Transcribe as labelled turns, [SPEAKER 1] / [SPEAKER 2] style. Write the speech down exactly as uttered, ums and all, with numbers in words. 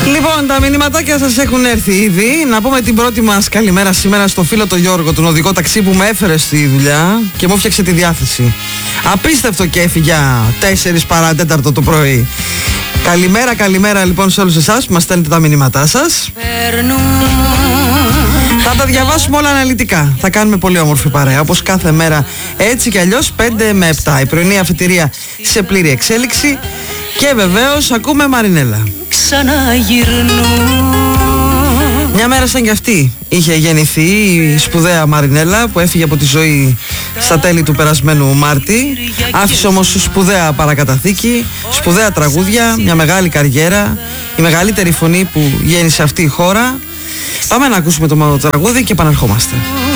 [SPEAKER 1] Λοιπόν, τα μηνυματάκια σας έχουν έρθει ήδη. Να πούμε την πρώτη μας καλημέρα σήμερα στο φίλο τον Γιώργο, τον οδηγό ταξί που με έφερε στη δουλειά και μου έφτιαξε τη διάθεση. Απίστευτο κέφι για τέσσερις παρά τέταρτο το πρωί. Καλημέρα, καλημέρα λοιπόν σε όλους εσάς που μας στέλνετε τα μηνύματά σας. Θα τα διαβάσουμε όλα αναλυτικά. Θα κάνουμε πολύ όμορφη παρέα, όπως κάθε μέρα. Έτσι κι αλλιώς πέντε με επτά. Η πρωινή αφετηρία σε πλήρη εξέλιξη. Και βεβαίως ακούμε Μαρινέλα. Μια μέρα σαν κι αυτή είχε γεννηθεί η σπουδαία Μαρινέλα, που έφυγε από τη ζωή στα τέλη του περασμένου Μάρτη. Άφησε όμως σπουδαία παρακαταθήκη, σπουδαία τραγούδια, μια μεγάλη καριέρα, η μεγαλύτερη φωνή που γέννησε αυτή η χώρα. Πάμε να ακούσουμε το τραγούδι και επαναρχόμαστε.